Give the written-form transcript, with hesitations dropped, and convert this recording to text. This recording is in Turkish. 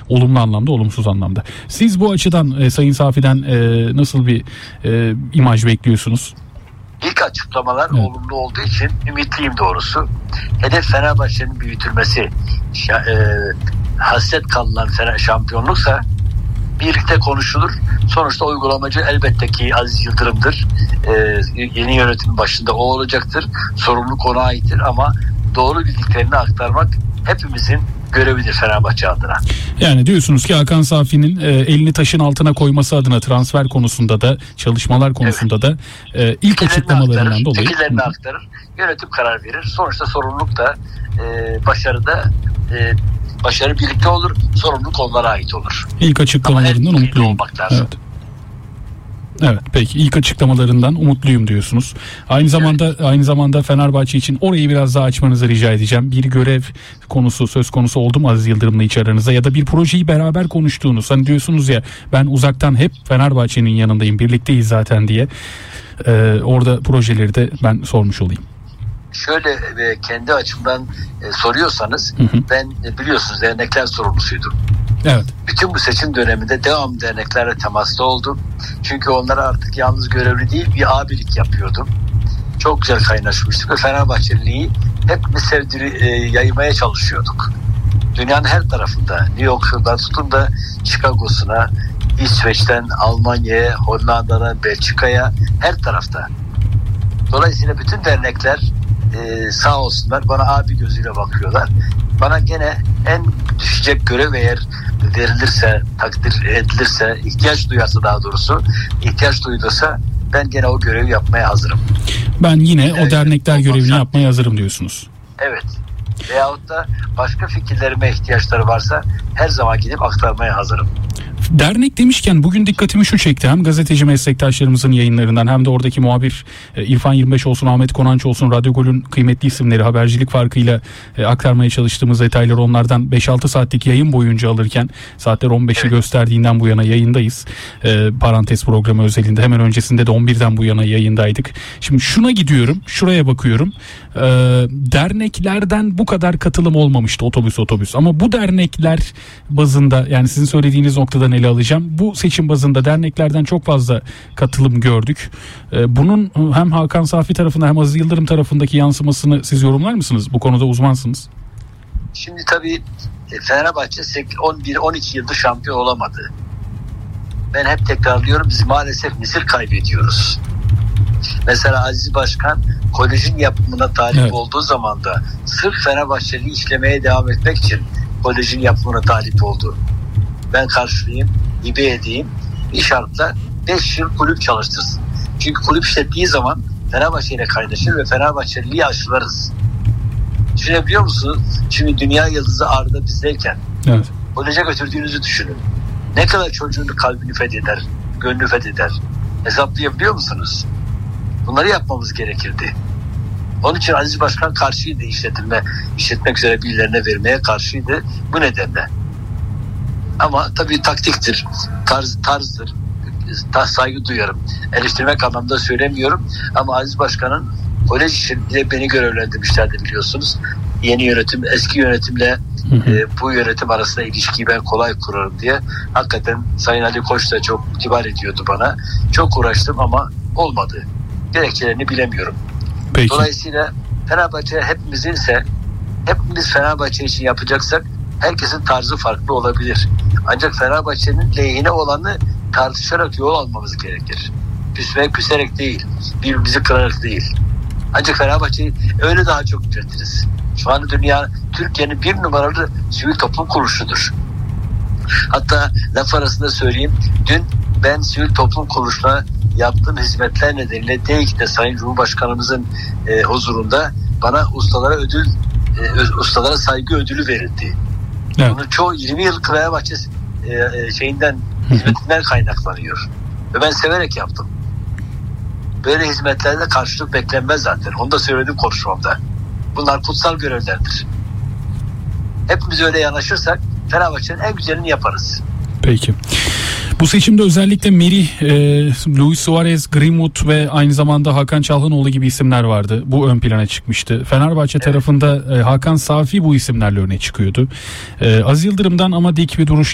Olumlu anlamda, olumsuz anlamda. Siz bu açıdan Sayın Safi'den nasıl bir imaj bekliyorsunuz? İlk açıklamalar olumlu olduğu için ümitliyim doğrusu. Hedef Fenerbahçe'nin büyütülmesi. Hasret kalınan şampiyonluksa birlikte konuşulur. Sonuçta uygulamacı elbette ki Aziz Yıldırım'dır. Yeni yönetimin başında o olacaktır. Sorumluluk ona aittir ama doğru bildiklerini aktarmak hepimizin görevidir Fenerbahçe adına. Yani diyorsunuz ki Hakan Safi'nin elini taşın altına koyması adına transfer konusunda da, çalışmalar konusunda da ilk açıklamalarından dolayı fikirlerini aktarır. Yönetim karar verir. Sonuçta sorumluluk da başarı birlikte olur. Sorumluluk onlara ait olur. İlk açıklamalarından umutluyum. Evet, peki ilk açıklamalarından umutluyum diyorsunuz. Aynı zamanda Fenerbahçe için orayı biraz daha açmanızı rica edeceğim. Bir görev konusu söz konusu oldu mu Aziz Yıldırım'la hiç aranızda, ya da bir projeyi beraber konuştuğunuz, hani diyorsunuz ya ben uzaktan hep Fenerbahçe'nin yanındayım, birlikteyiz zaten diye. Orada projeleri de ben sormuş olayım. Şöyle kendi açımdan soruyorsanız ben biliyorsunuz dernekler sorumlusuydum. Evet. Bütün bu seçim döneminde devam derneklerle temasta oldum. Çünkü onlara artık yalnız görevli değil bir abilik yapıyordum. Çok güzel kaynaşmıştık ve Fenerbahçeliliği hepimiz yaymaya çalışıyorduk. Dünyanın her tarafında, New York'dan tutun da Chicago'suna, İsveç'ten Almanya'ya, Hollanda'dan Belçika'ya, her tarafta. Dolayısıyla bütün dernekler sağ olsunlar bana abi gözüyle bakıyorlar. Bana gene en düşecek görev eğer verilirse, takdir edilirse, ihtiyaç duyulursa ben gene o görevi yapmaya hazırım. Ben yine o dernekler görevini yapmaya hazırım diyorsunuz. Evet. Veyahut da başka fikirlerime ihtiyaçları varsa her zaman gidip aktarmaya hazırım. Dernek demişken bugün dikkatimi şu çekti. Hem gazeteci meslektaşlarımızın yayınlarından hem de oradaki muhabir İrfan 25 olsun, Ahmet Konanç olsun, Radyo Gol'ün kıymetli isimleri, habercilik farkıyla aktarmaya çalıştığımız detayları onlardan 5-6 saatlik yayın boyunca alırken, saatler 15'i gösterdiğinden bu yana yayındayız. Parantez programı özelinde. Hemen öncesinde de 11'den bu yana yayındaydık. Şimdi şuraya bakıyorum. Derneklerden bu kadar katılım olmamıştı otobüs. Ama bu dernekler bazında, yani sizin söylediğiniz noktadan ele alacağım. Bu seçim bazında derneklerden çok fazla katılım gördük. Bunun hem Hakan Safi tarafında hem Aziz Yıldırım tarafındaki yansımasını siz yorumlar mısınız? Bu konuda uzmansınız. Şimdi tabii Fenerbahçe 11-12 yıldır şampiyon olamadı. Ben hep tekrarlıyorum, biz maalesef misir kaybediyoruz. Mesela Aziz Başkan kolejin yapımına talip olduğu zaman da sırf Fenerbahçe'yi işlemeye devam etmek için kolejin yapımına talip oldu. Ben karşılayayım, hibe edeyim, bir şartla 5 yıl kulüp çalıştırsın. Çünkü kulüp işlettiği zaman Fenerbahçe ile kaynaşır ve Fenerbahçeliliği aşılarız. Düşünebiliyor musunuz? Şimdi dünya yıldızı Arda bizdeyken koleje götürdüğünüzü düşünün. Ne kadar çocuğun kalbini fetheder, gönlünü fetheder. Hesaplayabiliyor musunuz? Bunları yapmamız gerekirdi. Onun için Aziz Başkan karşıydı işletmek üzere birilerine vermeye karşıydı. Bu nedenle. Ama tabii taktiktir, tarzdır. Saygı duyarım. Eleştirmek anlamda söylemiyorum. Ama Aziz Başkan'ın kolej için beni görevlendirmişlerdi biliyorsunuz. Yeni yönetim, eski yönetimle bu yönetim arasında ilişkiyi ben kolay kurarım diye. Hakikaten Sayın Ali Koç da çok kibar ediyordu bana. Çok uğraştım ama olmadı. Gerekçelerini bilemiyorum. Peki. Dolayısıyla Fenerbahçe hepimiz Fenerbahçe için yapacaksak herkesin tarzı farklı olabilir. Ancak Fenerbahçe'nin lehine olanı tartışarak yol almamız gerekir. Küserek değil, birbirimizi kırarak değil. Ancak Fenerbahçe'yi öyle daha çok üretiriz. Şu an Türkiye'nin bir numaralı sivil toplum kuruluşudur. Hatta laf arasında söyleyeyim, dün ben sivil toplum kuruluşuna yaptığım hizmetler nedeniyle DEİK'te Sayın Cumhurbaşkanımızın huzurunda bana ustalara saygı ödülü verildi. Evet. Bunun çoğu 20 yıllık Fenerbahçe hizmetinden kaynaklanıyor. Ve ben severek yaptım. Böyle hizmetlerde karşılık beklenmez zaten. Onu da söyledim konuşmamda. Bunlar kutsal görevlerdir. Hepimiz öyle yanaşırsak Fenerbahçe'nin en güzelini yaparız. Peki. Bu seçimde özellikle Merih, Luis Suarez, Greenwood ve aynı zamanda Hakan Çalhanoğlu gibi isimler vardı. Bu ön plana çıkmıştı. Fenerbahçe tarafında Hakan Safi bu isimlerle öne çıkıyordu. Aziz Yıldırım'dan ama dik bir duruş